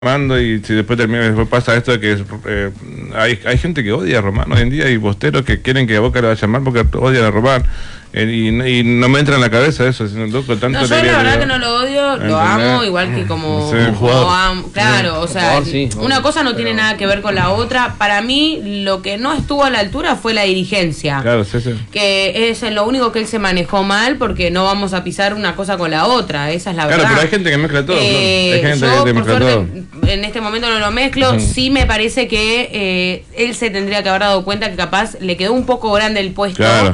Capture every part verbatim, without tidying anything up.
Mando y si después termina, después pasa esto de que eh, hay, hay gente que odia a Román hoy en día y posteros que quieren que a Boca le vaya mal porque odian a Román eh, y, y no me entra en la cabeza eso, sino loco, tanto no, yo la verdad que no lo odio, lo amo igual que como, sí. como jugador. amo, claro, o sea, jugador, sí, una cosa no tiene nada que ver con la otra. Para mí lo que no estuvo a la altura fue la dirigencia, claro, sí, sí. que es lo único que él se manejó mal, porque no vamos a pisar una cosa con la otra, esa es la claro, verdad. Pero hay gente que mezcla todo, eh, hay gente yo, que por mezcla suerte, todo. En este momento no lo mezclo, uh-huh. Sí me parece que eh, él se tendría que haber dado cuenta que capaz le quedó un poco grande el puesto. Claro.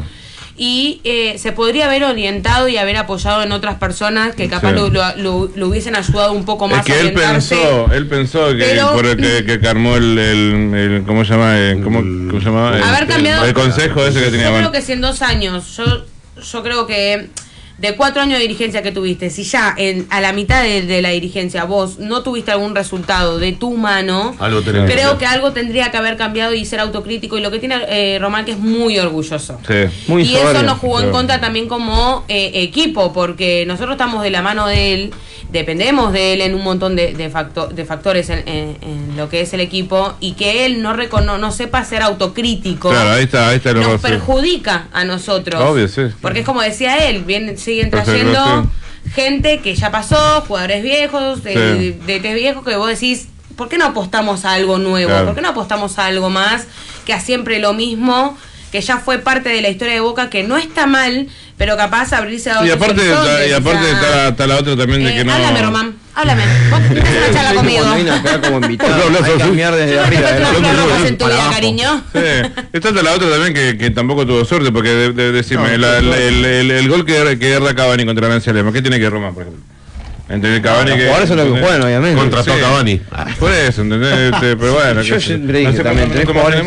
Y eh, se podría haber orientado y haber apoyado en otras personas que capaz sí. lo, lo, lo, lo hubiesen ayudado un poco más. Es que a él pensó, él pensó que pero, por el que, que armó el, el, el ¿cómo se llama? El, ¿cómo, ¿Cómo se llama? El, haber cambiado, el, el consejo ese que tenía. Yo creo que si en dos años, yo, yo creo que de cuatro años de dirigencia que tuviste, si ya en, a la mitad de, de la dirigencia vos no tuviste algún resultado de tu mano, algo creo que, que algo tendría que haber cambiado y ser autocrítico. Y lo que tiene eh, Román, que es muy orgulloso. Sí, muy y soberbio, eso nos jugó pero... en contra también como eh, equipo, porque nosotros estamos de la mano de él, dependemos de él en un montón de, de, factor, de factores en, en, en lo que es el equipo, y que él no, recono, no sepa ser autocrítico, claro, ahí está, ahí está lo nos perjudica a nosotros. Obvio, sí. Porque es como decía él, bien, siguen trayendo gente que ya pasó, jugadores viejos, de, sí. de, de viejos, que vos decís, ¿por qué no apostamos a algo nuevo? Claro. ¿Por qué no apostamos a algo más que a siempre lo mismo? Que ya fue parte de la historia de Boca, que no está mal, pero capaz abrirse a otros. Y aparte, ta, y aparte está, está la otra también de eh, que no. Háblame, Román, háblame. Vos tenés una charla conmigo. Cuando vine acá como invitado, hay que cambiar desde yo arriba. No en tu vida, cariño. Sí. Está la otra también que, que tampoco tuvo suerte, porque de, de, decime, no, la, no, el, el, el gol que, que erra Cavani contra Nancy Lema, ¿qué tiene que Román, por ejemplo? Entre Cavani no, que. Por eso es lo que juegan, obviamente. Contrató sí. a Cavani. Por eso, ¿entendés? Pero bueno. Yo siempre dije también, tres jugadores.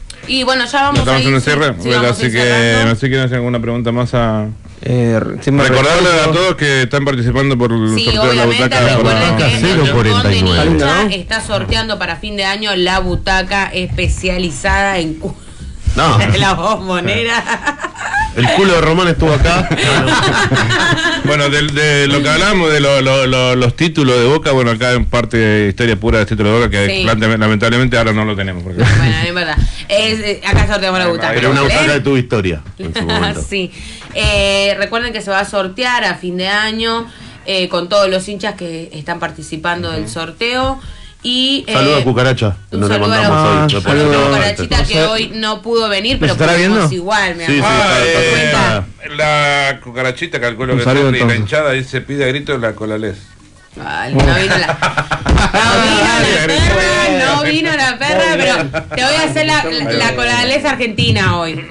Y bueno, ya vamos a ir. Estamos en el cierre, sí, bueno, así que cerrando. No sé si quieren hacer alguna pregunta más a. Eh, Recordarle a todos que están participando por el sí, sorteo de la butaca. Recuerden que cero cuarenta y nueve está sorteando para fin de año la butaca especializada en cu no. la bombonera. El culo de Román estuvo acá. Bueno, de, de lo que hablamos de lo, lo, lo, los títulos de Boca, bueno, acá en parte de historia pura de títulos de Boca, que sí. lamentablemente ahora no lo tenemos. Porque... Bueno, es verdad. Es, acá sorteamos la butaca. Era una butaca de tu historia en su momento. Sí. Eh, recuerden que se va a sortear a fin de año eh, con todos los hinchas que están participando uh-huh. del sorteo. Y, eh, saludo a Cucaracha, un no saludo le a mandamos la, hoy. Saludo a Cucarachita que hoy no pudo venir, pero podemos igual, me sí, sí, ah, eh, la Cucarachita, calculo que saludo, y la hinchada dice pide a grito la colales. Vale, no vino la no vino la perra, no vino la perra, pero te voy a hacer la, la, la colales argentina hoy.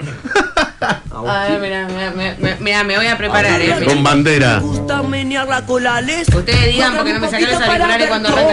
A ver, mira, mira, mira, me voy a preparar, eh. Con bandera. Ustedes digan porque no me saqué los auriculares cuando arrancan.